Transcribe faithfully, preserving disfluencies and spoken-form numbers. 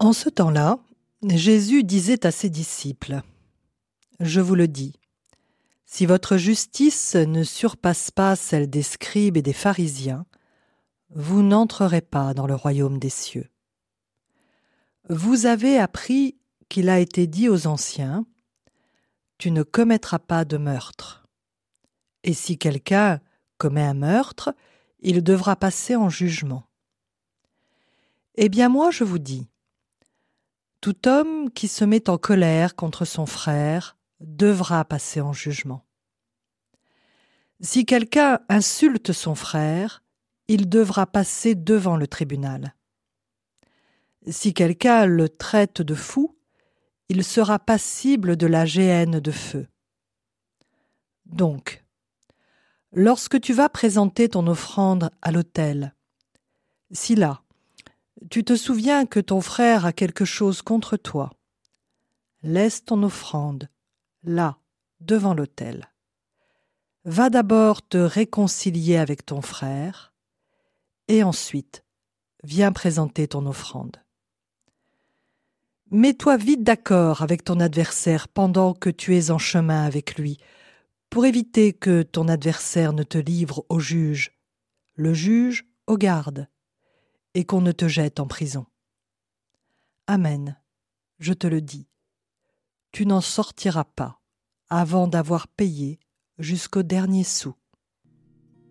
En ce temps-là, Jésus disait à ses disciples : « Je vous le dis, si votre justice ne surpasse pas celle des scribes et des pharisiens, vous n'entrerez pas dans le royaume des cieux. Vous avez appris qu'il a été dit aux anciens : tu ne commettras pas de meurtre. Et si quelqu'un commet un meurtre, il devra passer en jugement. Eh bien moi je vous dis, tout homme qui se met en colère contre son frère devra passer en jugement. Si quelqu'un insulte son frère, il devra passer devant le tribunal. Si quelqu'un le traite de fou, il sera passible de la géhenne de feu. Donc, lorsque tu vas présenter ton offrande à l'autel, si là, tu te souviens que ton frère a quelque chose contre toi, laisse ton offrande là, devant l'autel. Va d'abord te réconcilier avec ton frère, et ensuite, viens présenter ton offrande. Mets-toi vite d'accord avec ton adversaire pendant que tu es en chemin avec lui, pour éviter que ton adversaire ne te livre au juge, le juge aux gardes, et qu'on ne te jette en prison. Amen, je te le dis, tu n'en sortiras pas avant d'avoir payé jusqu'au dernier sou.